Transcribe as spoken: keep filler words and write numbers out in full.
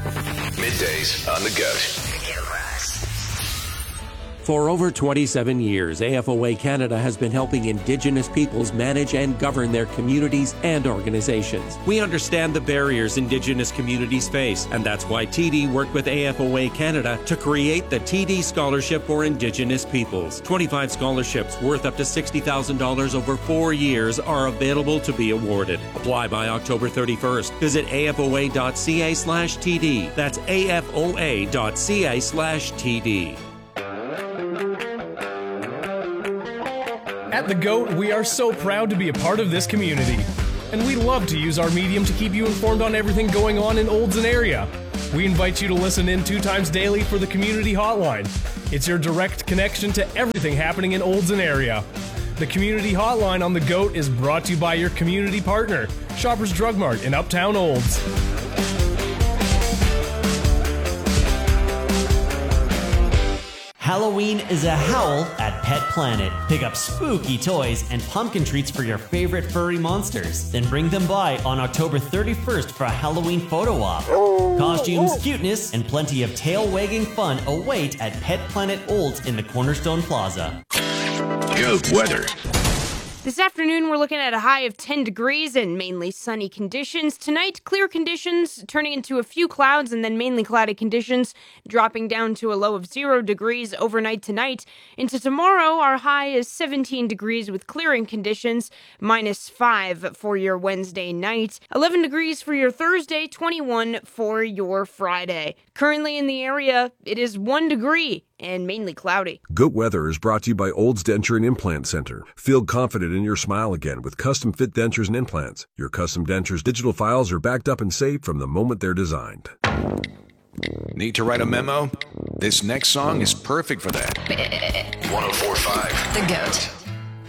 Middays on the Goat. For over twenty-seven years, A F O A Canada has been helping Indigenous peoples manage and govern their communities and organizations. We understand the barriers Indigenous communities face, and that's why T D worked with A F O A Canada to create the T D Scholarship for Indigenous Peoples. twenty-five scholarships worth up to sixty thousand dollars over four years are available to be awarded. Apply by October thirty-first. Visit afoa.ca slash TD. That's afoa.ca slash TD. At The GOAT, we are so proud to be a part of this community. And we love to use our medium to keep you informed on everything going on in Oldson area. We invite you to listen in two times daily for the Community Hotline. It's your direct connection to everything happening in Oldson area. The Community Hotline on The GOAT is brought to you by your community partner, Shoppers Drug Mart in Uptown Olds. Halloween is a howl at Pet Planet. Pick up spooky toys and pumpkin treats for your favorite furry monsters. Then bring them by on October thirty-first for a Halloween photo op. Costumes, cuteness, and plenty of tail-wagging fun await at Pet Planet Olds in the Cornerstone Plaza. Goat weather. This afternoon, we're looking at a high of ten degrees and mainly sunny conditions. Tonight, clear conditions turning into a few clouds and then mainly cloudy conditions, dropping down to a low of zero degrees overnight tonight. Into tomorrow, our high is seventeen degrees with clearing conditions, minus five for your Wednesday night, eleven degrees for your Thursday, twenty-one for your Friday. Currently in the area, it is one degree and mainly cloudy. Goat Weather is brought to you by Olds Denture and Implant Center. Feel confident in your smile again with custom fit dentures and implants. Your custom dentures' digital files are backed up and saved from the moment they're designed. Need to write a memo? This next song is perfect for that. one oh four point five The Goat.